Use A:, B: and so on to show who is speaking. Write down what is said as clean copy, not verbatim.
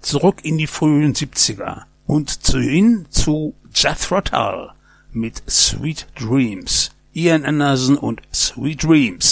A: zurück in die frühen 70er und zu Jethro Tull mit Sweet Dreams. Ian Anderson und Sweet Dreams.